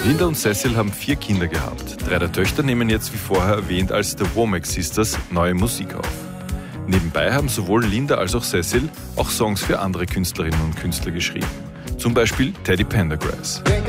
Linda und Cecil haben 4 Kinder gehabt. 3 der Töchter nehmen jetzt, wie vorher erwähnt, als The Womack Sisters neue Musik auf. Nebenbei haben sowohl Linda als auch Cecil auch Songs für andere Künstlerinnen und Künstler geschrieben. Zum Beispiel Teddy Pendergrass. Think